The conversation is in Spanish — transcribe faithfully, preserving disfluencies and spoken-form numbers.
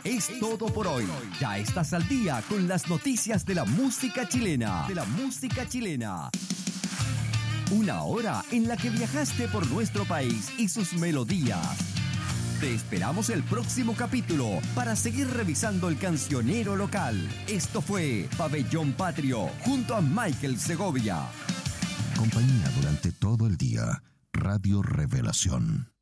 es todo por hoy. Ya estás al día con las noticias de la música chilena. De la música chilena. Una hora en la que viajaste por nuestro país y sus melodías. Te esperamos el próximo capítulo para seguir revisando el cancionero local. Esto fue Pabellón Patrio junto a Michael Segovia. Compañía durante todo el día. Radio Revelación.